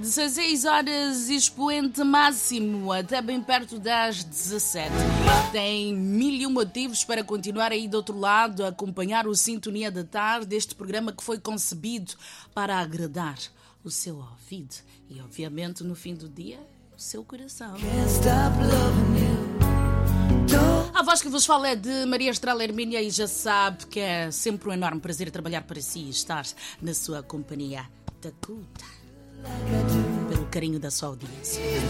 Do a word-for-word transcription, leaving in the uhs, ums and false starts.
dezesseis horas, expoente máximo, até bem perto das dezassete. Tem mil e um motivos para continuar aí do outro lado a acompanhar o Sintonia da Tarde, este programa que foi concebido para agradar o seu ouvido e, obviamente, no fim do dia, o seu coração. A voz que vos fala é de Maria Estrela Hermínia e já sabe que é sempre um enorme prazer trabalhar para si e estar na sua companhia. Tacuta, pelo carinho da sua audiência.